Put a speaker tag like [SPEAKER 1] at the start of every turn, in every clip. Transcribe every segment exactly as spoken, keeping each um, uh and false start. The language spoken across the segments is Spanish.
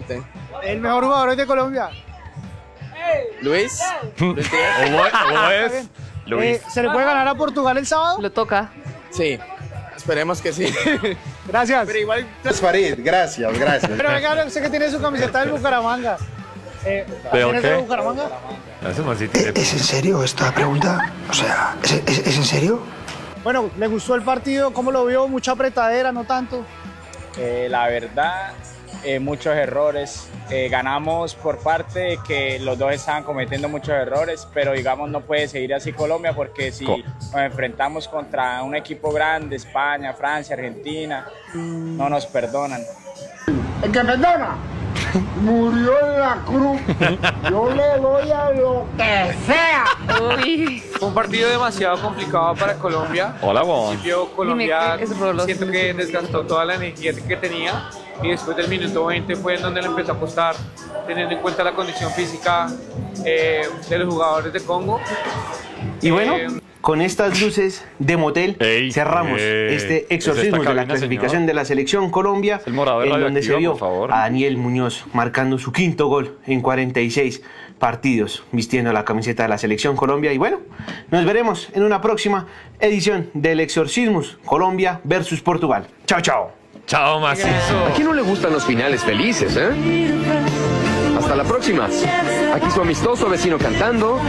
[SPEAKER 1] Exactamente.
[SPEAKER 2] El mejor jugador es de Colombia.
[SPEAKER 1] Luis. Luis Díaz.
[SPEAKER 3] ¿Cómo es?
[SPEAKER 2] Eh, ¿Se le puede ganar a Portugal el sábado?
[SPEAKER 4] Lo toca.
[SPEAKER 1] Sí. Esperemos que sí.
[SPEAKER 2] Gracias.
[SPEAKER 1] Pero igual.
[SPEAKER 5] Farid, gracias, gracias.
[SPEAKER 2] Pero venga, sé que tiene su camiseta del Bucaramanga. Eh,
[SPEAKER 3] ¿Pero
[SPEAKER 2] ¿Tienes
[SPEAKER 3] qué?
[SPEAKER 2] de Bucaramanga?
[SPEAKER 3] Eso más sí
[SPEAKER 6] ¿Es,
[SPEAKER 3] tiene-
[SPEAKER 6] es en serio esta pregunta? O sea, ¿es, es, es en serio?
[SPEAKER 2] Bueno, ¿le gustó el partido? ¿Cómo lo vio? ¿Mucha apretadera? ¿No tanto?
[SPEAKER 7] Eh, la verdad, eh, muchos errores. Eh, ganamos por parte de que los dos estaban cometiendo muchos errores, pero digamos no puede seguir así Colombia porque si
[SPEAKER 3] Co-
[SPEAKER 7] nos enfrentamos contra un equipo grande, España, Francia, Argentina, no nos perdonan.
[SPEAKER 8] El que perdona murió en la cruz. Yo le doy a lo que sea.
[SPEAKER 4] Uy.
[SPEAKER 9] Fue un partido demasiado complicado para Colombia.
[SPEAKER 3] Hola,
[SPEAKER 9] Al
[SPEAKER 3] Juan.
[SPEAKER 9] principio Colombia
[SPEAKER 4] Dime, ¿qué es Rolos?
[SPEAKER 9] siento que desgastó toda la energía que tenía y después del minuto veinte fue en donde le empezó a costar, teniendo en cuenta la condición física eh, de los jugadores de Congo.
[SPEAKER 10] Y bueno,
[SPEAKER 9] Eh,
[SPEAKER 10] con estas luces de motel
[SPEAKER 3] Ey,
[SPEAKER 10] cerramos
[SPEAKER 3] eh,
[SPEAKER 10] este
[SPEAKER 3] ¿es esta
[SPEAKER 10] exorcismo de la
[SPEAKER 3] cabina,
[SPEAKER 10] clasificación
[SPEAKER 3] señor?
[SPEAKER 10] de la selección Colombia,
[SPEAKER 3] El morado
[SPEAKER 10] en donde se
[SPEAKER 3] radioactivo,
[SPEAKER 10] vio
[SPEAKER 3] por favor.
[SPEAKER 10] a Daniel Muñoz marcando su quinto gol en cuarenta y seis partidos, vistiendo la camiseta de la selección Colombia. Y bueno, nos veremos en una próxima edición del Exorcismus Colombia versus Portugal. Chao, chao.
[SPEAKER 3] Chao, macizo.
[SPEAKER 11] ¿A quién no le gustan los finales felices, eh? Hasta la próxima. Aquí su amistoso vecino cantando.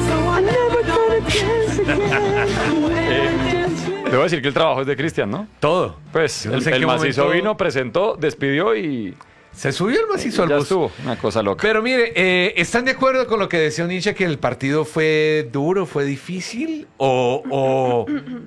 [SPEAKER 3] Eh, debo decir que el trabajo es de Cristian, ¿no?
[SPEAKER 12] Todo.
[SPEAKER 3] Pues
[SPEAKER 12] Yo no
[SPEAKER 3] el,
[SPEAKER 12] sé en
[SPEAKER 3] el
[SPEAKER 12] qué
[SPEAKER 3] macizo
[SPEAKER 12] momento-
[SPEAKER 3] vino, presentó, despidió y
[SPEAKER 12] Se subió el macizo al
[SPEAKER 3] ya
[SPEAKER 12] bus.
[SPEAKER 3] estuvo. Una cosa loca.
[SPEAKER 12] Pero mire, eh, ¿están de acuerdo con lo que decía un hincha que el partido fue duro, fue difícil? ¿O, o,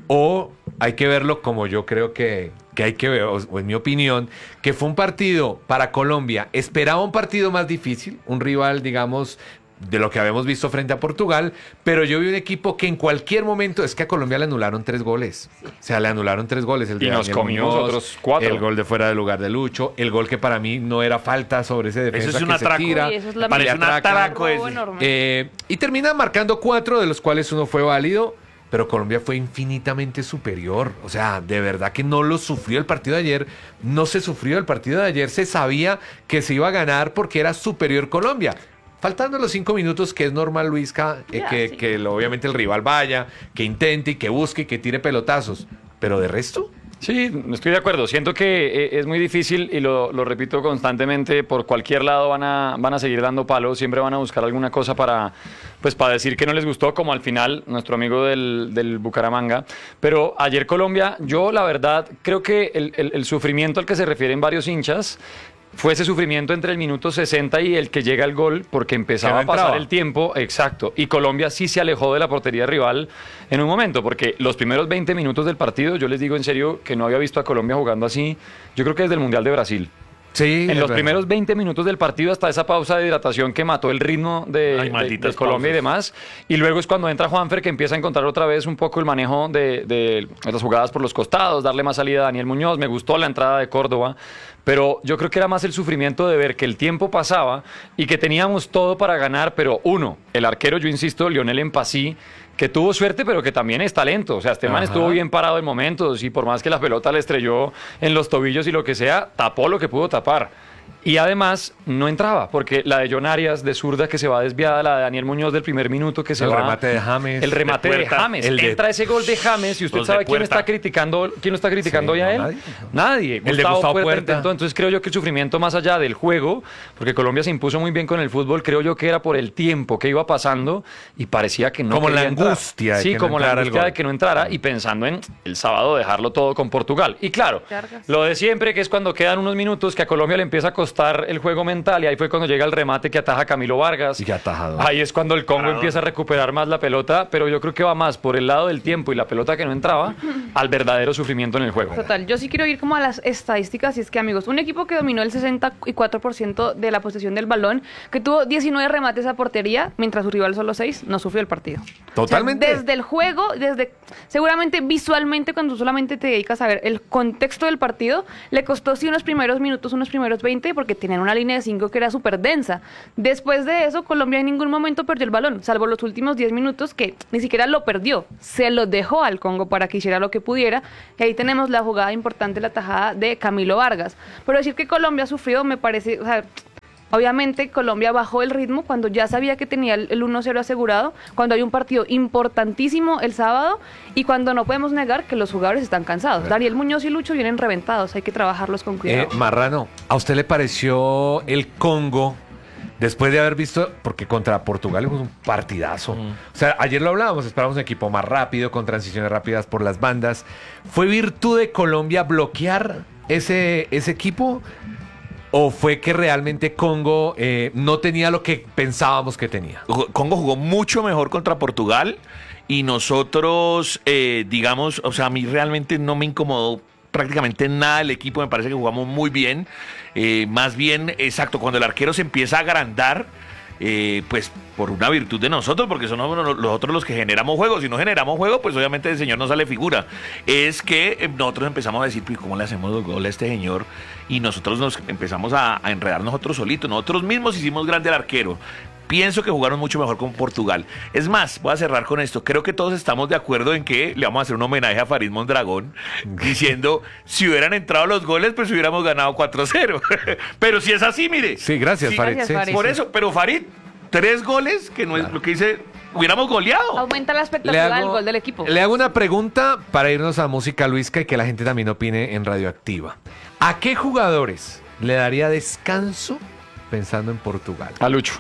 [SPEAKER 12] o hay que verlo como yo creo que, que hay que ver, o, o en mi opinión, que fue un partido para Colombia? Esperaba un partido más difícil, un rival, digamos, de lo que habíamos visto frente a Portugal, pero yo vi un equipo que en cualquier momento, es que a Colombia le anularon tres goles. O sea, le anularon tres goles. El de
[SPEAKER 3] Y nos
[SPEAKER 12] Daniel
[SPEAKER 3] comimos
[SPEAKER 12] Muñoz,
[SPEAKER 3] otros cuatro.
[SPEAKER 12] El gol de fuera de lugar de Lucho, el gol que para mí no era falta sobre ese defensa
[SPEAKER 3] Eso es un
[SPEAKER 12] que se
[SPEAKER 3] atraco.
[SPEAKER 12] tira.
[SPEAKER 4] Uy, eso es la
[SPEAKER 12] y
[SPEAKER 3] Parece
[SPEAKER 12] le
[SPEAKER 3] un
[SPEAKER 12] atracan.
[SPEAKER 3] atraco ese.
[SPEAKER 4] Robo enorme.
[SPEAKER 12] Eh, y termina marcando cuatro, de los cuales uno fue válido, pero Colombia fue infinitamente superior. O sea, de verdad que no lo sufrió el partido de ayer, no se sufrió el partido de ayer, se sabía que se iba a ganar porque era superior Colombia. Faltando los cinco minutos, que es normal, Luisca, eh,
[SPEAKER 4] Ya,
[SPEAKER 12] que,
[SPEAKER 4] sí.
[SPEAKER 12] que lo- obviamente el rival vaya, que intente y que busque y que tire pelotazos. Pero de resto,
[SPEAKER 3] Sí, estoy de acuerdo. Siento que eh, es muy difícil y lo, lo repito constantemente. Por cualquier lado van a, van a seguir dando palos. Siempre van a buscar alguna cosa para, pues, para decir que no les gustó, como al final nuestro amigo del, del Bucaramanga. Pero ayer Colombia, yo la verdad creo que el, el- el sufrimiento al que se refieren varios hinchas fue ese sufrimiento entre el minuto sesenta y el que llega el gol, porque empezaba
[SPEAKER 12] Que no
[SPEAKER 3] a pasar
[SPEAKER 12] entraba.
[SPEAKER 3] el tiempo, exacto, y Colombia sí se alejó de la portería rival en un momento, porque los primeros veinte minutos del partido, yo les digo en serio que no había visto a Colombia jugando así, yo creo que desde el Mundial de Brasil.
[SPEAKER 12] sí.
[SPEAKER 3] En
[SPEAKER 12] es
[SPEAKER 3] los
[SPEAKER 12] verdad.
[SPEAKER 3] primeros veinte minutos del partido, hasta esa pausa de hidratación que mató el ritmo de,
[SPEAKER 13] Ay,
[SPEAKER 3] de-
[SPEAKER 13] malditas
[SPEAKER 3] de Colombia y
[SPEAKER 13] pausas.
[SPEAKER 3] demás. Y luego es cuando entra Juanfer, que empieza a encontrar otra vez un poco el manejo de, de las jugadas por los costados, darle más salida a Daniel Muñoz. Me gustó la entrada de Córdoba, pero yo creo que era más el sufrimiento de ver que el tiempo pasaba y que teníamos todo para ganar, pero uno, el arquero, yo insisto, Lionel Empasí, que tuvo suerte, pero que también es talento. O sea, este man
[SPEAKER 12] Ajá.
[SPEAKER 3] estuvo bien parado en momentos y por más que la pelota le estrelló en los tobillos y lo que sea, tapó lo que pudo tapar. Y además no entraba, porque la de John Arias de zurda que se va desviada, la de Daniel Muñoz del primer minuto que se
[SPEAKER 12] El
[SPEAKER 3] va.
[SPEAKER 12] remate de James.
[SPEAKER 3] El remate
[SPEAKER 13] De
[SPEAKER 3] de,
[SPEAKER 13] puerta.
[SPEAKER 3] James.
[SPEAKER 12] El de-
[SPEAKER 3] Entra ese gol de James y usted
[SPEAKER 13] Los de
[SPEAKER 3] sabe quién
[SPEAKER 13] puerta.
[SPEAKER 3] está criticando, quién lo está criticando
[SPEAKER 12] Sí,
[SPEAKER 3] hoy a
[SPEAKER 12] no,
[SPEAKER 3] él.
[SPEAKER 12] nadie.
[SPEAKER 3] Nadie.
[SPEAKER 12] El de Gustavo Puerta.
[SPEAKER 3] intentó. Entonces creo yo que el sufrimiento más allá del juego, porque Colombia se impuso muy bien con el fútbol, creo yo que era por el tiempo que iba pasando y parecía que no
[SPEAKER 12] Como la
[SPEAKER 3] quería entrar.
[SPEAKER 12] angustia de
[SPEAKER 3] Sí,
[SPEAKER 12] que no
[SPEAKER 3] como la
[SPEAKER 12] entrara el
[SPEAKER 3] angustia
[SPEAKER 12] gol.
[SPEAKER 3] de que no entrara y pensando en el sábado dejarlo todo con Portugal. Y claro,
[SPEAKER 4] Cargas.
[SPEAKER 3] lo de siempre, que es cuando quedan unos minutos que a Colombia le empieza a costar el juego mental y ahí fue cuando llega el remate que ataja Camilo Vargas.
[SPEAKER 12] Y que atajador.
[SPEAKER 3] Ahí es cuando el Congo empieza a recuperar más la pelota, pero yo creo que va más por el lado del tiempo y la pelota que no entraba al verdadero sufrimiento en el juego.
[SPEAKER 4] Total, yo sí quiero ir como a las estadísticas, y es que, amigos, un equipo que dominó el sesenta y cuatro por ciento de la posesión del balón, que tuvo diecinueve remates a portería, mientras su rival solo seis, no sufrió el partido.
[SPEAKER 12] Totalmente.
[SPEAKER 4] O sea, desde el juego, desde seguramente visualmente, cuando tú solamente te dedicas a ver el contexto del partido, le costó sí unos primeros minutos, unos primeros veinte, porque tenían una línea de cinco que era súper densa. Después de eso, Colombia en ningún momento perdió el balón, salvo los últimos diez minutos que ni siquiera lo perdió, se lo dejó al Congo para que hiciera lo que pudiera, y ahí tenemos la jugada importante, la tajada de Camilo Vargas. Pero decir que Colombia sufrió me parece, o sea, Obviamente Colombia bajó el ritmo cuando ya sabía que tenía el, el uno cero asegurado, cuando hay un partido importantísimo el sábado y cuando no podemos negar que los jugadores están cansados. Daniel Muñoz y Lucho vienen reventados, hay que trabajarlos con cuidado.
[SPEAKER 12] Eh, Marrano, ¿a usted le pareció el Congo, después de haber visto, porque contra Portugal es un partidazo? Mm. O sea, ayer lo hablábamos, esperábamos un equipo más rápido, con transiciones rápidas por las bandas. ¿Fue virtud de Colombia bloquear ese, ese equipo? ¿O fue que realmente Congo eh, no tenía lo que pensábamos que tenía?
[SPEAKER 13] Congo jugó mucho mejor contra Portugal y nosotros, eh, digamos, o sea, a mí realmente no me incomodó prácticamente nada el equipo, me parece que jugamos muy bien. Eh, más bien, exacto, cuando el arquero se empieza a agrandar, eh, pues por una virtud de nosotros, porque somos nosotros los que generamos juegos. Si no generamos juego, pues obviamente el señor no sale figura. Es que nosotros empezamos a decir, pues, ¿cómo le hacemos los goles a este señor? Y nosotros nos empezamos a, a enredar nosotros solitos. Nosotros mismos hicimos grande al arquero. Pienso que jugaron mucho mejor con Portugal. Es más, voy a cerrar con esto. Creo que todos estamos de acuerdo en que le vamos a hacer un homenaje a Farid Mondragón, diciendo, si hubieran entrado los goles, pues hubiéramos ganado cuatro cero. Pero si es así, mire.
[SPEAKER 12] Sí, gracias,
[SPEAKER 13] sí,
[SPEAKER 12] Farid.
[SPEAKER 4] Gracias,
[SPEAKER 12] Sí,
[SPEAKER 4] Farid.
[SPEAKER 13] Por eso, pero Farid, tres goles, que no es lo que dice, hubiéramos goleado.
[SPEAKER 4] Aumenta la
[SPEAKER 12] Le
[SPEAKER 4] expectativa del
[SPEAKER 12] hago,
[SPEAKER 4] gol del equipo.
[SPEAKER 12] le hago una pregunta para irnos a música, Luisca, y que la gente también opine en Radioactiva. ¿A qué jugadores le daría descanso pensando en Portugal?
[SPEAKER 3] A Lucho.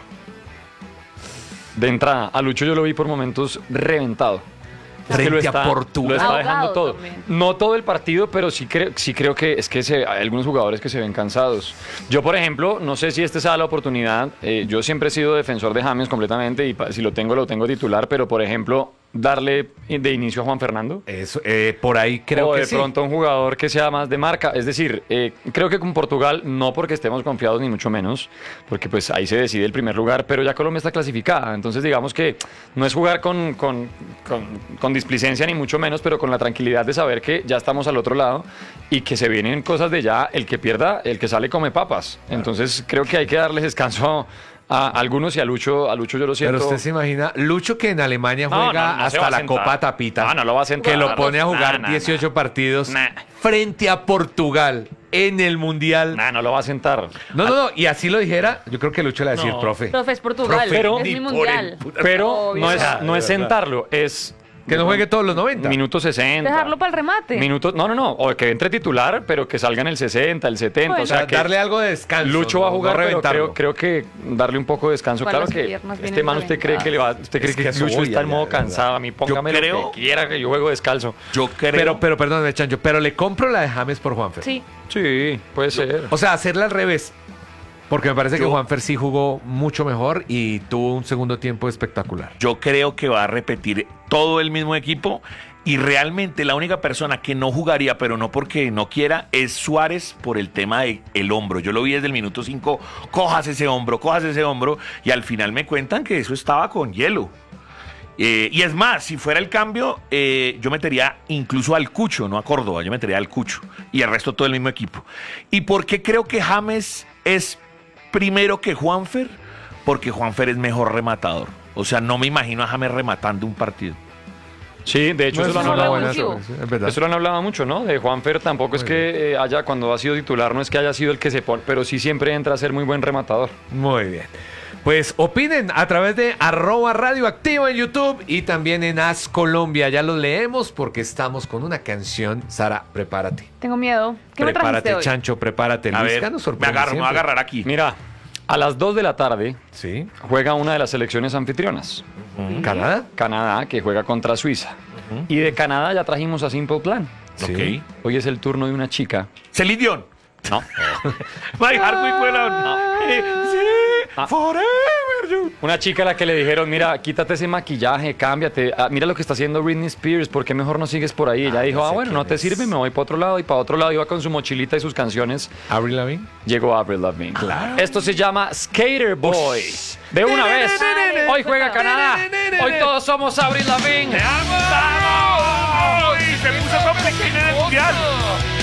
[SPEAKER 3] De entrada, a Lucho yo lo vi por momentos reventado. Es que
[SPEAKER 12] Frente
[SPEAKER 3] lo
[SPEAKER 12] a
[SPEAKER 3] está,
[SPEAKER 12] Portugal.
[SPEAKER 3] lo está
[SPEAKER 4] Ahogado
[SPEAKER 3] dejando todo.
[SPEAKER 4] también.
[SPEAKER 3] No todo el partido, pero sí creo, sí creo que es que se, hay algunos jugadores que se ven cansados. Yo, por ejemplo, no sé si esta sea la oportunidad. Eh, yo siempre he sido defensor de James completamente y pa- si lo tengo, lo tengo titular. Pero, por ejemplo, darle de inicio a Juan Fernando.
[SPEAKER 12] Eso, eh, por ahí creo
[SPEAKER 3] o
[SPEAKER 12] que
[SPEAKER 3] de
[SPEAKER 12] sí.
[SPEAKER 3] pronto un jugador que sea más de marca. Es decir, eh, creo que con Portugal, no porque estemos confiados ni mucho menos, porque pues ahí se decide el primer lugar, pero ya Colombia está clasificada. Entonces digamos que no es jugar con, con, con, con displicencia ni mucho menos, pero con la tranquilidad de saber que ya estamos al otro lado y que se vienen cosas de ya, el que pierda, el que sale come papas. Entonces creo que hay que darles descanso a algunos y a Lucho, a Lucho yo lo siento.
[SPEAKER 12] Pero usted se imagina, Lucho que en Alemania
[SPEAKER 3] No,
[SPEAKER 12] juega
[SPEAKER 3] no, no se va
[SPEAKER 12] hasta
[SPEAKER 3] a
[SPEAKER 12] la
[SPEAKER 3] sentar.
[SPEAKER 12] Copa Tapita.
[SPEAKER 3] No, no lo va a sentar.
[SPEAKER 12] Que lo pone a jugar
[SPEAKER 3] Nah, nah,
[SPEAKER 12] dieciocho
[SPEAKER 3] nah.
[SPEAKER 12] partidos
[SPEAKER 3] Nah.
[SPEAKER 12] frente a Portugal en el Mundial.
[SPEAKER 3] Nah, no lo va a sentar.
[SPEAKER 12] No, no, no. Y así lo dijera, yo creo que Lucho le va a decir,
[SPEAKER 3] No.
[SPEAKER 12] profe.
[SPEAKER 4] Profe, es Portugal,
[SPEAKER 12] Profe,
[SPEAKER 3] pero-
[SPEAKER 4] es
[SPEAKER 12] ni
[SPEAKER 4] mi
[SPEAKER 12] por
[SPEAKER 4] mundial.
[SPEAKER 12] el-
[SPEAKER 3] Pero
[SPEAKER 4] Obvio.
[SPEAKER 3] no es,
[SPEAKER 12] Ah,
[SPEAKER 3] no
[SPEAKER 12] de
[SPEAKER 3] es
[SPEAKER 12] verdad.
[SPEAKER 3] sentarlo, es
[SPEAKER 12] Que no juegue todos los noventa.
[SPEAKER 3] minuto sesenta.
[SPEAKER 4] Dejarlo para el remate.
[SPEAKER 3] Minutos, no, no, no, o que entre titular, pero que salga en el sesenta, el setenta,
[SPEAKER 4] Bueno.
[SPEAKER 3] o sea, que
[SPEAKER 12] darle algo de descanso.
[SPEAKER 3] Lucho va a
[SPEAKER 12] no-
[SPEAKER 3] jugar,
[SPEAKER 12] no
[SPEAKER 3] pero
[SPEAKER 12] reventarlo.
[SPEAKER 3] creo, creo que darle un poco de descanso.
[SPEAKER 4] Para
[SPEAKER 3] Claro
[SPEAKER 4] las
[SPEAKER 3] que
[SPEAKER 4] piernas
[SPEAKER 3] este
[SPEAKER 4] vienen
[SPEAKER 3] man usted cree que le va, usted cree
[SPEAKER 12] Es
[SPEAKER 3] que,
[SPEAKER 12] que eso
[SPEAKER 3] Lucho
[SPEAKER 12] voy
[SPEAKER 3] está en
[SPEAKER 12] allá,
[SPEAKER 3] modo
[SPEAKER 12] de verdad.
[SPEAKER 3] cansado, a mí póngame
[SPEAKER 13] creo-
[SPEAKER 3] lo que quiera que yo juego descalzo.
[SPEAKER 13] Yo creo.
[SPEAKER 12] Pero, pero, perdóname, Chancho, pero le compro la de James por Juanfer.
[SPEAKER 4] Sí.
[SPEAKER 3] Sí, puede ser.
[SPEAKER 12] O sea, hacerla al revés. Porque me parece que
[SPEAKER 13] Yo-
[SPEAKER 12] Juanfer sí jugó mucho mejor y tuvo un segundo tiempo espectacular.
[SPEAKER 13] Yo creo que va a repetir todo el mismo equipo y realmente la única persona que no jugaría, pero no porque no quiera, es Suárez por el tema del el hombro. Yo lo vi desde el minuto cinco, cojas ese hombro, cojas ese hombro y al final me cuentan que eso estaba con hielo. Eh, y es más, si fuera el cambio, eh, yo metería incluso al Cucho, no a Córdoba, yo metería al Cucho y el resto todo el mismo equipo. ¿Y por qué creo que James es primero que Juanfer? Porque Juanfer es mejor rematador. O sea, no me imagino a James rematando un partido.
[SPEAKER 3] Sí, de hecho,
[SPEAKER 12] No,
[SPEAKER 3] eso lo
[SPEAKER 12] es
[SPEAKER 3] han
[SPEAKER 12] una
[SPEAKER 3] hablado
[SPEAKER 12] buena
[SPEAKER 3] mucho.
[SPEAKER 12] referencia, es verdad.
[SPEAKER 3] Eso lo han hablado mucho, ¿no? De Juanfer tampoco es que eh, haya, cuando ha sido titular, no es que haya sido el que se pone, pero sí siempre entra a ser muy buen rematador.
[SPEAKER 12] Muy bien. Pues opinen a través de arroba radioactiva en YouTube y también en As Colombia. Ya los leemos porque estamos con una canción. Sara, prepárate.
[SPEAKER 4] Tengo miedo. ¿Qué me
[SPEAKER 12] Prepárate,
[SPEAKER 4] trajiste hoy?
[SPEAKER 12] Chancho, prepárate.
[SPEAKER 13] A
[SPEAKER 12] Luisca
[SPEAKER 13] ver,
[SPEAKER 12] nos
[SPEAKER 13] me
[SPEAKER 12] sorprende
[SPEAKER 13] agarro, me voy a
[SPEAKER 12] siempre.
[SPEAKER 13] agarrar aquí.
[SPEAKER 3] Mira, a las dos de la tarde
[SPEAKER 12] Sí.
[SPEAKER 3] juega una de las selecciones anfitrionas.
[SPEAKER 12] ¿Canadá?
[SPEAKER 3] Canadá, que juega contra Suiza. Y de Canadá ya trajimos a Simple Plan.
[SPEAKER 12] Sí.
[SPEAKER 13] Ok.
[SPEAKER 3] Hoy es el turno de una chica.
[SPEAKER 13] Celine Dion.
[SPEAKER 3] No.
[SPEAKER 13] My heart will go on. Eh, Sí.
[SPEAKER 3] Ah.
[SPEAKER 13] Forever you.
[SPEAKER 3] Una chica a la que le dijeron, mira, quítate ese maquillaje, cámbiate. Ah, mira lo que está haciendo Britney Spears, ¿por qué mejor no sigues por ahí? Ella
[SPEAKER 12] Ah,
[SPEAKER 3] dijo,
[SPEAKER 12] ya
[SPEAKER 3] ah,
[SPEAKER 12] sé
[SPEAKER 3] bueno,
[SPEAKER 12] quién
[SPEAKER 3] no te
[SPEAKER 12] es.
[SPEAKER 3] sirve, me voy para otro lado. Y para otro lado iba con su mochilita y sus canciones.
[SPEAKER 12] ¿Avril Lavigne?
[SPEAKER 3] Llegó Avril Lavigne. Claro. Esto se llama Skater Boy. De una vez. Hoy juega Canadá. Hoy todos somos Avril Lavigne.
[SPEAKER 13] ¡Vamos! Y se puso con Pekín en el mundial.